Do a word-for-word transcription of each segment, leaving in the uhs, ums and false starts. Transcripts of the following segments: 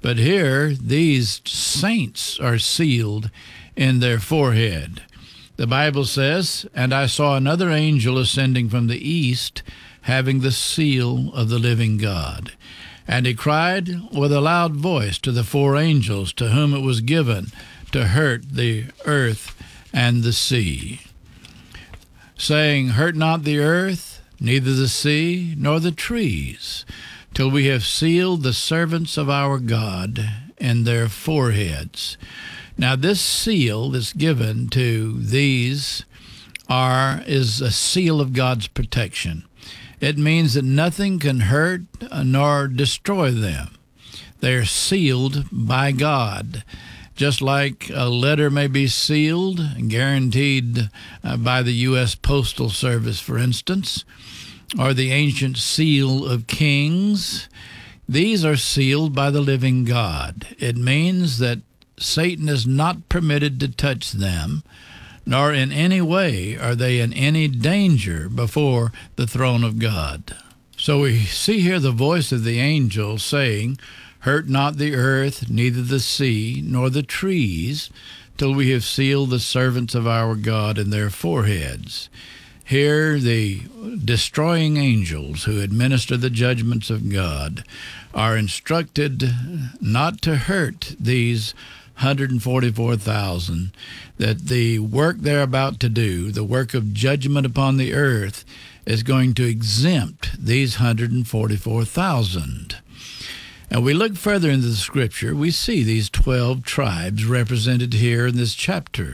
But here, these saints are sealed in their forehead. The Bible says, "And I saw another angel ascending from the east, having the seal of the living God. And he cried with a loud voice to the four angels to whom it was given to hurt the earth and the sea, saying, Hurt not the earth, neither the sea, nor the trees, till we have sealed the servants of our God in their foreheads." Now, this seal that's given to these are is a seal of God's protection. It means that nothing can hurt nor destroy them. They are sealed by God. Just like a letter may be sealed, guaranteed uh, by the U S Postal Service, for instance, or the ancient seal of kings, these are sealed by the living God. It means that Satan is not permitted to touch them, nor in any way are they in any danger before the throne of God. So we see here the voice of the angel saying, "Hurt not the earth, neither the sea, nor the trees, till we have sealed the servants of our God in their foreheads." Here the destroying angels who administer the judgments of God are instructed not to hurt these one hundred forty-four thousand, that the work they're about to do, the work of judgment upon the earth, is going to exempt these one hundred forty-four thousand. And we look further into the scripture, we see these twelve tribes represented here in this chapter.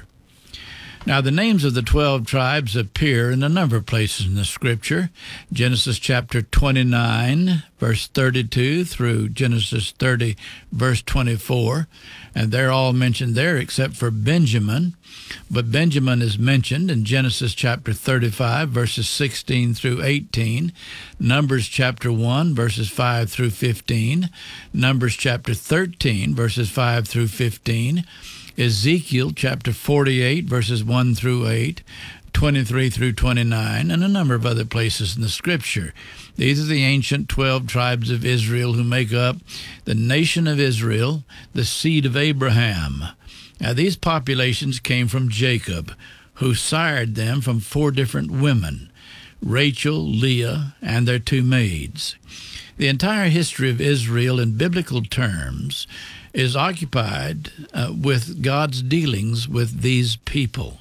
Now, the names of the twelve tribes appear in a number of places in the scripture. Genesis chapter twenty-nine, verse thirty-two, through Genesis thirty, verse twenty-four. And they're all mentioned there except for Benjamin. But Benjamin is mentioned in Genesis chapter thirty-five, verses sixteen through eighteen. Numbers chapter one, verses five through fifteen. Numbers chapter thirteen, verses five through fifteen. Ezekiel chapter forty-eight, verses one through eight, twenty-three through twenty-nine, and a number of other places in the scripture. These are the ancient twelve tribes of Israel who make up the nation of Israel, the seed of Abraham. Now, these populations came from Jacob, who sired them from four different women, Rachel, Leah, and their two maids. The entire history of Israel in biblical terms is occupied uh, with God's dealings with these people.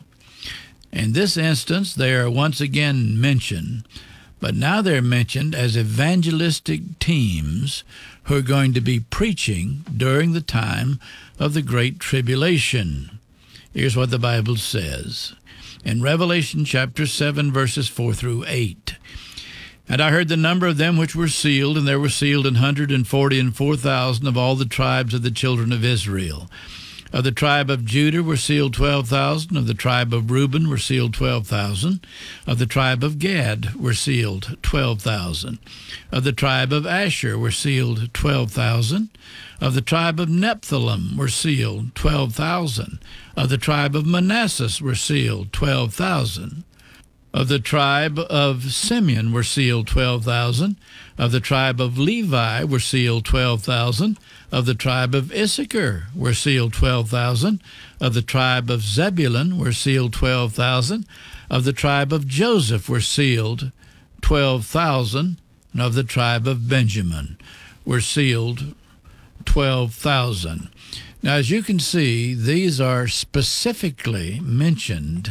In this instance, they are once again mentioned, but now they're mentioned as evangelistic teams who are going to be preaching during the time of the Great Tribulation. Here's what the Bible says in Revelation chapter seven, verses four through eight. "And I heard the number of them which were sealed, and there were sealed an hundred and forty and four thousand of all the tribes of the children of Israel. Of the tribe of Judah were sealed twelve thousand. Of the tribe of Reuben were sealed twelve thousand. Of the tribe of Gad were sealed twelve thousand. Of the tribe of Asher were sealed twelve thousand. Of the tribe of Nephthalim were sealed twelve thousand. Of the tribe of Manasseh were sealed twelve thousand. Of the tribe of Simeon were sealed twelve thousand. Of the tribe of Levi were sealed twelve thousand. Of the tribe of Issachar were sealed twelve thousand. Of the tribe of Zebulun were sealed twelve thousand. Of the tribe of Joseph were sealed twelve thousand. And of the tribe of Benjamin were sealed twelve thousand. Now, as you can see, these are specifically mentioned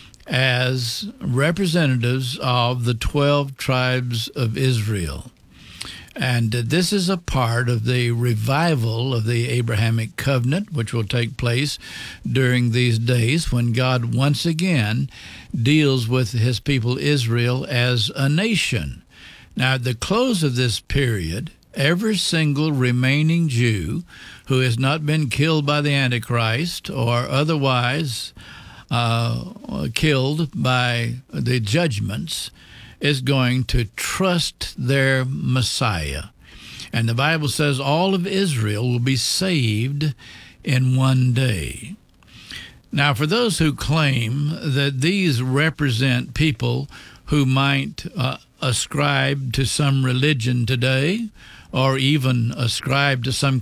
as representatives of the twelve tribes of Israel. And this is a part of the revival of the Abrahamic covenant, which will take place during these days when God once again deals with his people Israel as a nation. Now, at the close of this period, every single remaining Jew who has not been killed by the Antichrist or otherwise Uh, killed by the judgments is going to trust their Messiah. And the Bible says all of Israel will be saved in one day. Now, for those who claim that these represent people who might uh, ascribe to some religion today, or even ascribe to some